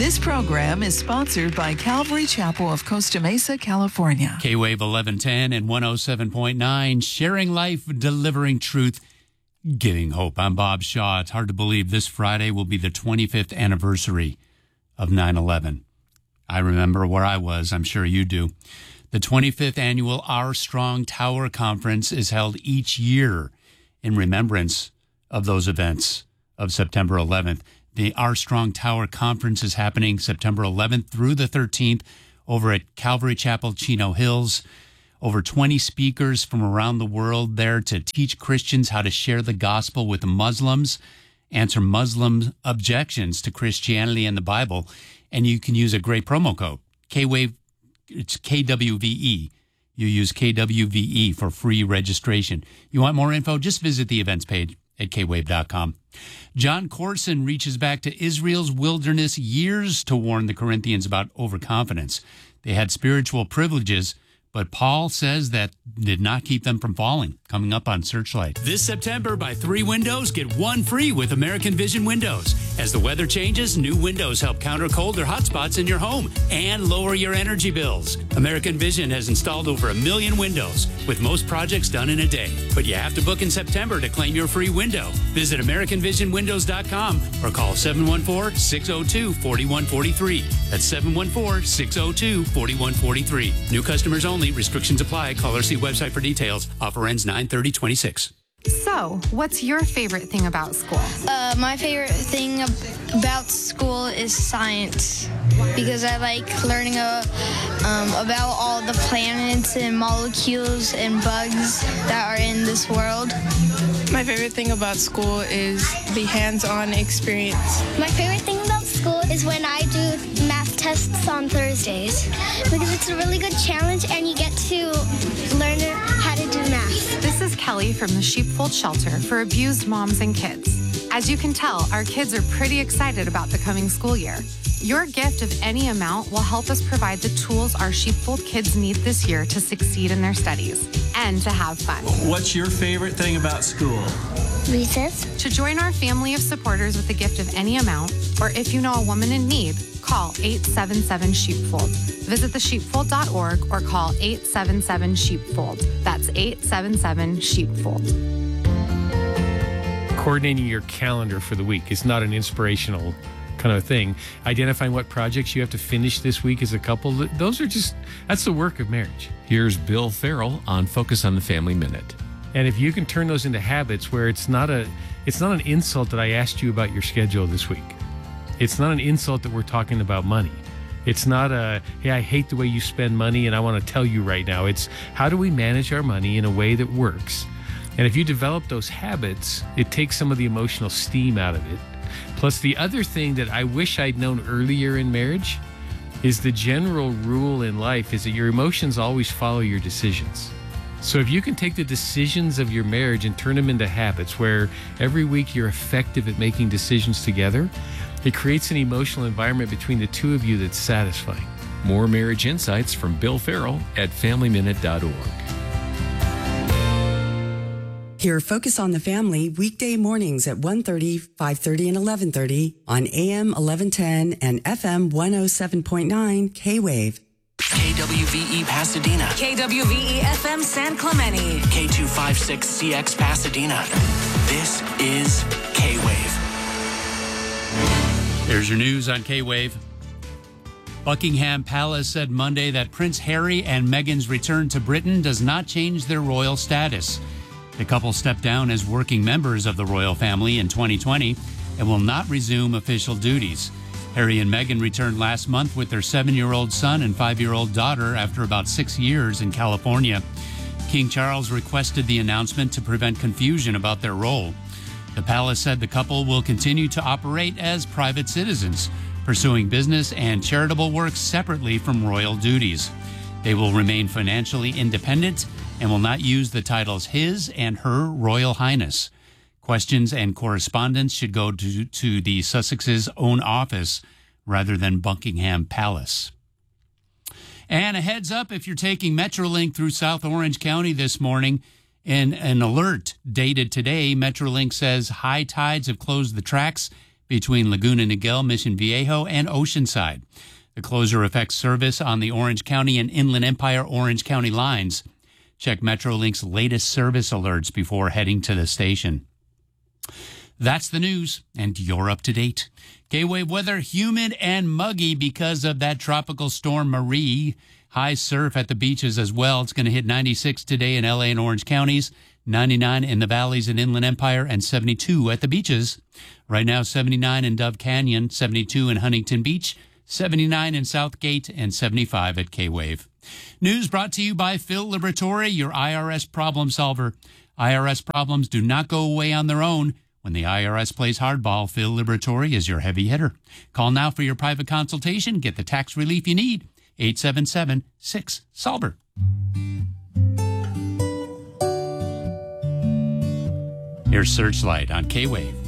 This program is sponsored by Calvary Chapel of Costa Mesa, California. K-Wave 1110 and 107.9, sharing life, delivering truth, giving hope. I'm Bob Shaw. It's hard to believe this Friday will be the 25th anniversary of 9/11. I remember where I was. I'm sure you do. The 25th annual Our Strong Tower Conference is held each year in remembrance of those events of September 11th. The Our Strong Tower Conference is happening September 11th through the 13th over at Calvary Chapel, Chino Hills. Over 20 speakers from around the world there to teach Christians how to share the gospel with Muslims, answer Muslim objections to Christianity and the Bible. And you can use a great promo code, K-Wave, it's KWVE. You use KWVE for free registration. You want more info? Just visit the events page at kwave.com. John Corson reaches back to Israel's wilderness years to warn the Corinthians about overconfidence. They had spiritual privileges, but Paul says that did not keep them from falling. Coming up on Searchlight. This September, buy 3 windows, get 1 free with American Vision Windows. As the weather changes, new windows help counter cold or hot spots in your home and lower your energy bills. American Vision has installed over 1 million windows, with most projects done in a day. But you have to book in September to claim your free window. Visit AmericanVisionWindows.com or call 714-602-4143. That's 714-602-4143. New customers only. Restrictions apply. Call or see website for details. Offer ends 9/30/26. So, what's your favorite thing about school? My favorite thing about school is science, because I like learning about all the planets and molecules and bugs that are in this world. My favorite thing about school is the hands-on experience. My favorite thing about school is when I do math tests on Thursdays, because it's a really good challenge and you get to learn how to do math. This is Kelly from the Sheepfold Shelter for Abused Moms and Kids. As you can tell, our kids are pretty excited about the coming school year. Your gift of any amount will help us provide the tools our Sheepfold kids need this year to succeed in their studies and to have fun. What's your favorite thing about school? Recess. To join our family of supporters with a gift of any amount, or if you know a woman in need, call 877-SHEEPFOLD. Visit thesheepfold.org or call 877-SHEEPFOLD. That's 877-SHEEPFOLD. Coordinating your calendar for the week is not an inspirational kind of thing. Identifying what projects you have to finish this week as a couple, that's the work of marriage. Here's Bill Farrell on Focus on the Family Minute. And if you can turn those into habits where it's not an insult that I asked you about your schedule this week. It's not an insult that we're talking about money. It's not hey, I hate the way you spend money and I want to tell you right now. It's how do we manage our money in a way that works? And if you develop those habits, it takes some of the emotional steam out of it. Plus, the other thing that I wish I'd known earlier in marriage is the general rule in life is that your emotions always follow your decisions. So if you can take the decisions of your marriage and turn them into habits where every week you're effective at making decisions together, it creates an emotional environment between the two of you that's satisfying. More marriage insights from Bill Farrell at FamilyMinute.org. Hear Focus on the Family weekday mornings at 1:30, 5:30, and 11:30 on AM 1110 and FM 107.9 K-Wave. KWVE Pasadena. KWVE FM San Clemente. K256CX Pasadena. This is K-Wave. There's your news on K-Wave. Buckingham Palace said Monday that Prince Harry and Meghan's return to Britain does not change their royal status. The couple stepped down as working members of the royal family in 2020 and will not resume official duties. Harry and Meghan returned last month with their 7-year-old son and 5-year-old daughter after about 6 years in California. King Charles requested the announcement to prevent confusion about their role. The palace said the couple will continue to operate as private citizens, pursuing business and charitable work separately from royal duties. They will remain financially independent and will not use the titles His and Her Royal Highness. Questions and correspondence should go to the Sussex's own office rather than Buckingham Palace. And a heads up, if you're taking Metrolink through South Orange County this morning, in an alert dated today, Metrolink says high tides have closed the tracks between Laguna Niguel, Mission Viejo, and Oceanside. The closure affects service on the Orange County and Inland Empire Orange County lines. Check Metrolink's latest service alerts before heading to the station. That's the news, and you're up to date. K-Wave weather, humid and muggy because of that tropical storm Marie. High surf at the beaches as well. It's going to hit 96 today in LA and Orange counties, 99 in the valleys and Inland Empire, and 72 at the beaches. Right now, 79 in Dove Canyon, 72 in Huntington Beach, 79 in Southgate, and 75 at K-Wave. News brought to you by Phil Liberatore, your IRS problem solver. IRS problems do not go away on their own. When the IRS plays hardball, Phil Liberatore is your heavy hitter. Call now for your private consultation. Get the tax relief you need. 877-6-SOLVER. Here's Searchlight on K-Wave.